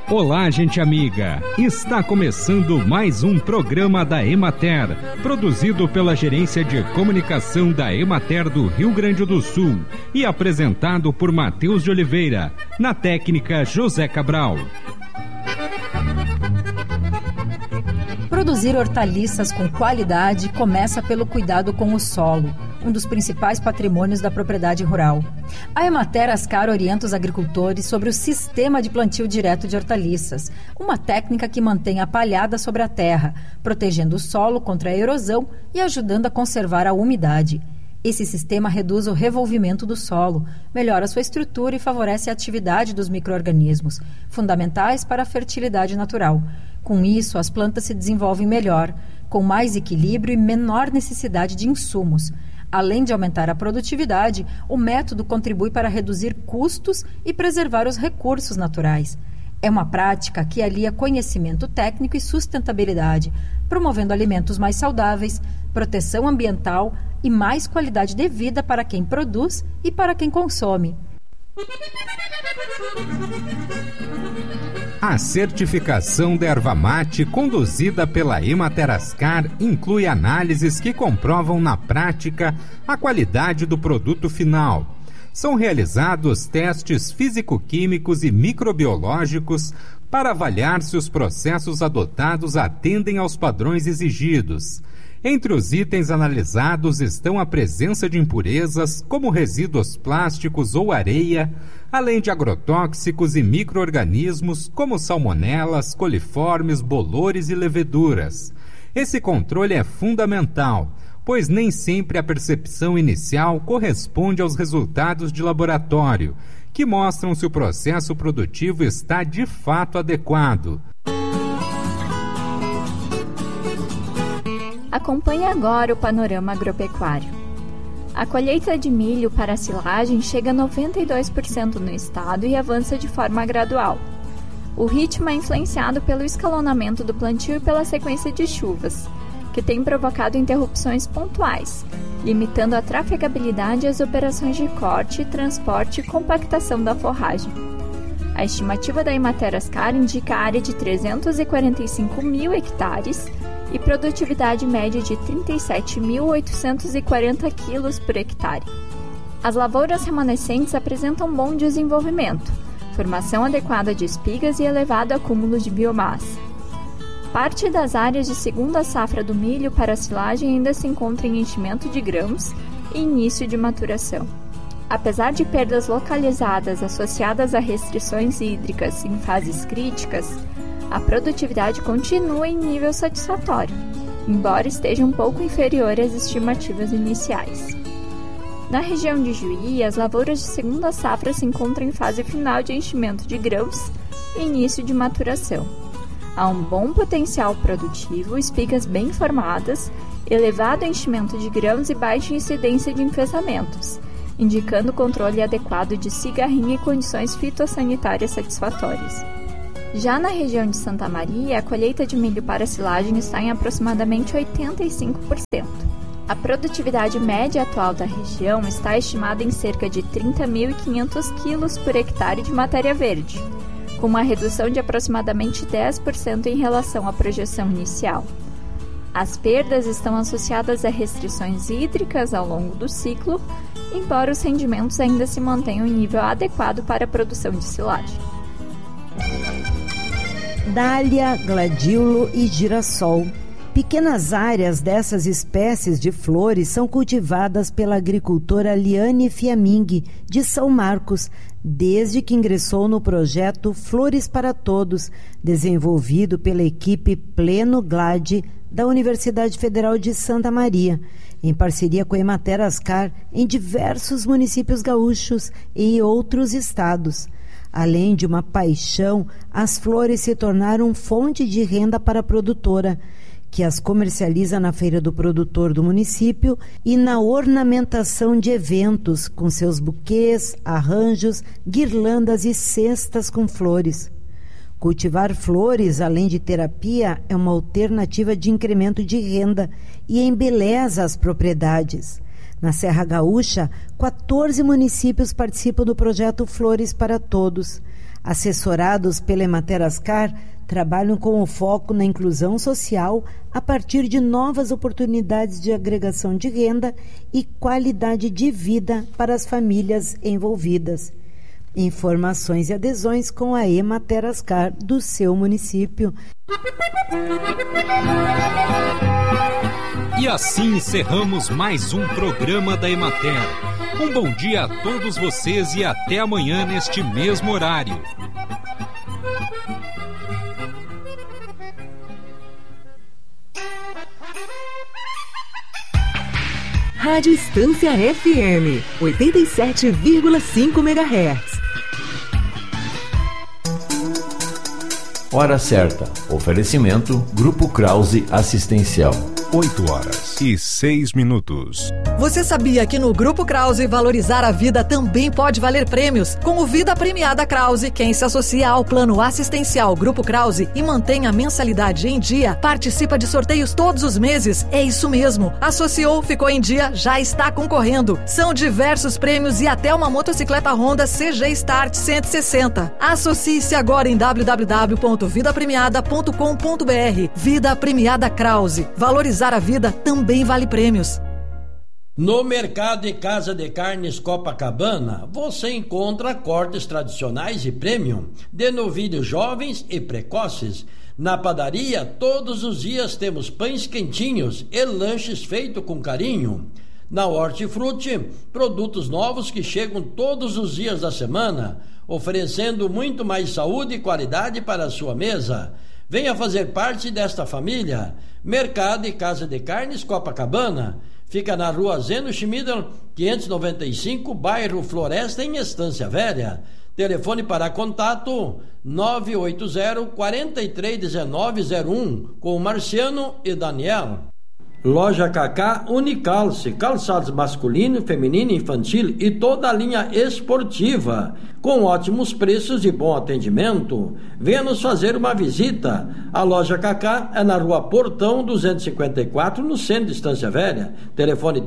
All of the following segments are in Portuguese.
Olá, gente amiga! Está começando mais um programa da Emater, produzido pela Gerência de Comunicação da Emater do Rio Grande do Sul e apresentado por Matheus de Oliveira, na técnica José Cabral. Produzir hortaliças com qualidade começa pelo cuidado com o solo, um dos principais patrimônios da propriedade rural. A Emater Ascar orienta os agricultores sobre o sistema de plantio direto de hortaliças, uma técnica que mantém a palhada sobre a terra, protegendo o solo contra a erosão e ajudando a conservar a umidade. Esse sistema reduz o revolvimento do solo, melhora sua estrutura e favorece a atividade dos micro-organismos, fundamentais para a fertilidade natural. Com isso, as plantas se desenvolvem melhor, com mais equilíbrio e menor necessidade de insumos. Além de aumentar a produtividade, o método contribui para reduzir custos e preservar os recursos naturais. É uma prática que alia conhecimento técnico e sustentabilidade, promovendo alimentos mais saudáveis, proteção ambiental e mais qualidade de vida para quem produz e para quem consome. A certificação da erva mate conduzida pela Emater Ascar inclui análises que comprovam na prática a qualidade do produto final. São realizados testes físico-químicos e microbiológicos para avaliar se os processos adotados atendem aos padrões exigidos. Entre os itens analisados estão a presença de impurezas, como resíduos plásticos ou areia, além de agrotóxicos e micro-organismos, como salmonelas, coliformes, bolores e leveduras. Esse controle é fundamental, pois nem sempre a percepção inicial corresponde aos resultados de laboratório, que mostram se o processo produtivo está de fato adequado. Acompanhe agora o panorama agropecuário. A colheita de milho para a silagem chega a 92% no estado e avança de forma gradual. O ritmo é influenciado pelo escalonamento do plantio e pela sequência de chuvas, que tem provocado interrupções pontuais, limitando a trafegabilidade e as operações de corte, transporte e compactação da forragem. A estimativa da Emater Ascar indica a área de 345 mil hectares e produtividade média de 37.840 quilos por hectare. As lavouras remanescentes apresentam bom desenvolvimento, formação adequada de espigas e elevado acúmulo de biomassa. Parte das áreas de segunda safra do milho para a silagem ainda se encontra em enchimento de grãos e início de maturação. Apesar de perdas localizadas associadas a restrições hídricas em fases críticas, a produtividade continua em nível satisfatório, embora esteja um pouco inferior às estimativas iniciais. Na região de Juí, as lavouras de segunda safra se encontram em fase final de enchimento de grãos e início de maturação. Há um bom potencial produtivo, espigas bem formadas, elevado enchimento de grãos e baixa incidência de enfesamentos, indicando controle adequado de cigarrinha e condições fitossanitárias satisfatórias. Já na região de Santa Maria, a colheita de milho para silagem está em aproximadamente 85%. A produtividade média atual da região está estimada em cerca de 30.500 quilos por hectare de matéria verde, com uma redução de aproximadamente 10% em relação à projeção inicial. As perdas estão associadas a restrições hídricas ao longo do ciclo, embora os rendimentos ainda se mantenham em nível adequado para a produção de silagem. Dália, gladiolo e girassol. Pequenas áreas dessas espécies de flores são cultivadas pela agricultora Liane Fiaming, de São Marcos, desde que ingressou no projeto Flores para Todos, desenvolvido pela equipe Pleno Glade da Universidade Federal de Santa Maria, em parceria com a Emater Ascar, em diversos municípios gaúchos e outros estados. Além de uma paixão, as flores se tornaram fonte de renda para a produtora, que as comercializa na Feira do Produtor do município e na ornamentação de eventos, com seus buquês, arranjos, guirlandas e cestas com flores. Cultivar flores, além de terapia, é uma alternativa de incremento de renda e embeleza as propriedades. Na Serra Gaúcha, 14 municípios participam do projeto Flores para Todos. Assessorados pela Emater Ascar, trabalham com o foco na inclusão social a partir de novas oportunidades de agregação de renda e qualidade de vida para as famílias envolvidas. Informações e adesões com a Emater Ascar do seu município. E assim encerramos mais um programa da Emater. Um bom dia a todos vocês e até amanhã neste mesmo horário. Rádio Estância FM, 87,5 MHz. Hora certa. Oferecimento Grupo Krause Assistencial. 8h06. Você sabia que no Grupo Krause valorizar a vida também pode valer prêmios? Com o Vida Premiada Krause, quem se associa ao plano assistencial Grupo Krause e mantém a mensalidade em dia, participa de sorteios todos os meses. É isso mesmo. Associou, ficou em dia, já está concorrendo. São diversos prêmios e até uma motocicleta Honda CG Start 160. Associe-se agora em www.vidapremiada.com.br. Vida Premiada Krause. Valorizar a vida também vale prêmios. No Mercado e Casa de Carnes Copacabana, você encontra cortes tradicionais e premium de novilhos jovens e precoces. Na padaria, todos os dias temos pães quentinhos e lanches feitos com carinho. Na Hortifruti, produtos novos que chegam todos os dias da semana, oferecendo muito mais saúde e qualidade para a sua mesa. Venha fazer parte desta família. Mercado e Casa de Carnes Copacabana. Fica na rua Zeno Schmidl, 595, bairro Floresta, em Estância Velha. Telefone para contato 980-431901, com Marciano e Daniel. Loja Cacá Unicalce, calçados masculino, feminino, infantil e toda a linha esportiva, com ótimos preços e bom atendimento. Venha nos fazer uma visita. A Loja Cacá é na rua Portão 254, no centro de Estância Velha. Telefone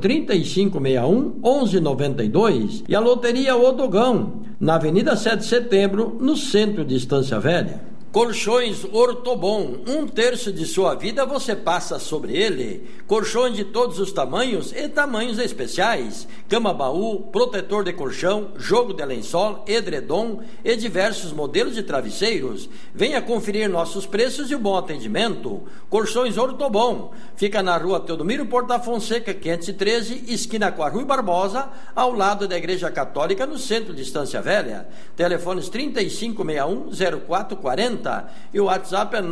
3561-1192. E a Loteria Odogão, na Avenida 7 de Setembro, no centro de Estância Velha. Colchões Ortobon, 1/3 de sua vida você passa sobre ele. Colchões de todos os tamanhos e tamanhos especiais. Cama-baú, protetor de colchão, jogo de lençol, edredom e diversos modelos de travesseiros. Venha conferir nossos preços e o bom atendimento. Colchões Ortobon, fica na rua Teodomiro Porta Fonseca, 513, esquina com a Rui Barbosa, ao lado da Igreja Católica, no centro de Estância Velha. Telefones 3561-0440 e o WhatsApp é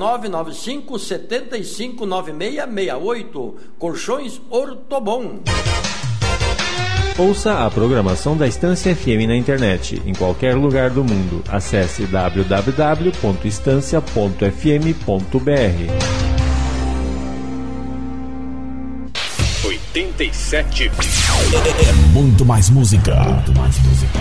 995-759668. Colchões Ortobon. Ouça a programação da Estância FM na internet, em qualquer lugar do mundo. Acesse www.estancia.fm.br. 87. É muito mais música.